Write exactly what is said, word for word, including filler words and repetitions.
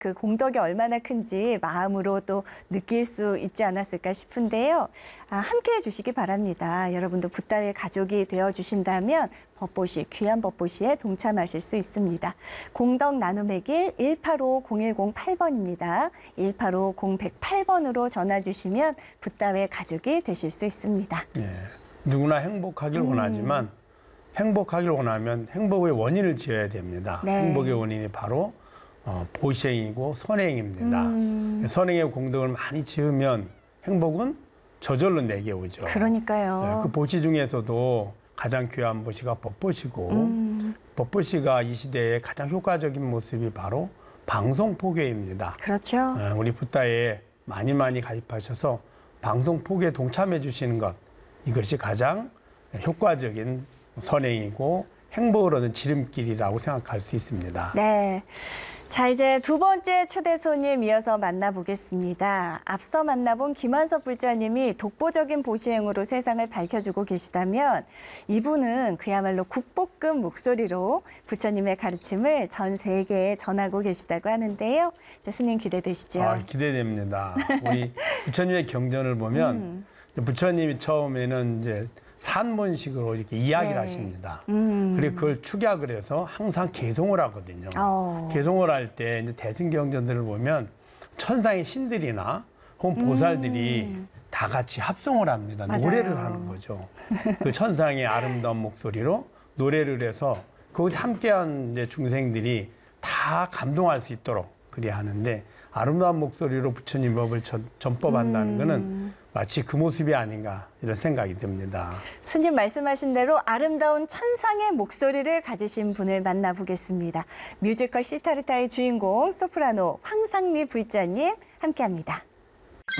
그 공덕이 얼마나 큰지 마음으로 또 느낄 수 있지 않았을까 싶은데요. 아, 함께해 주시기 바랍니다. 여러분도 붓다의 가족이 되어주신다면 법보시, 귀한 법보시에 동참하실 수 있습니다. 공덕 나눔의 길 일팔오 공일공팔 번입니다. 일팔오 공백팔 번으로 전화 주시면 붓다의 가족이 되실 수 있습니다. 예, 누구나 행복하길 음. 원하지만 행복하길 원하면 행복의 원인을 지어야 됩니다. 네. 행복의 원인이 바로 어, 보시행이고 선행입니다. 음. 선행의 공덕을 많이 지으면 행복은 저절로 내게 오죠. 그러니까요. 네, 그 보시 중에서도 가장 귀한 보시가 법보시고 음. 법보시가 이 시대에 가장 효과적인 모습이 바로 방송 포교입니다. 그렇죠. 네, 우리 붓다에 많이 많이 가입하셔서 방송 포교에 동참해 주시는 것, 이것이 가장 효과적인 선행이고 행복을 얻는 지름길이라고 생각할 수 있습니다. 네. 자, 이제 두 번째 초대 손님 이어서 만나보겠습니다. 앞서 만나본 김한섭 불자님이 독보적인 보시행으로 세상을 밝혀주고 계시다면 이분은 그야말로 국보급 목소리로 부처님의 가르침을 전 세계에 전하고 계시다고 하는데요. 자, 스님 기대되시죠? 아, 기대됩니다. 우리 부처님의 경전을 보면 음. 부처님이 처음에는 이제 산문식으로 이렇게 이야기를 네. 하십니다. 음. 그리고 그걸 축약을 해서 항상 개송을 하거든요. 어. 개송을 할 때 이제 대승경전들을 보면 천상의 신들이나 혹은 보살들이 음. 다 같이 합성을 합니다. 맞아요. 노래를 하는 거죠. 그 천상의 아름다운 목소리로 노래를 해서 거기서 함께한 이제 중생들이 다 감동할 수 있도록 그리 하는데 아름다운 목소리로 부처님 법을 전, 전법한다는 음. 거는 마치 그 모습이 아닌가 이런 생각이 듭니다. 스님 말씀하신 대로 아름다운 천상의 목소리를 가지신 분을 만나보겠습니다. 뮤지컬 시타르타의 주인공 소프라노 황상미 불자님 함께합니다.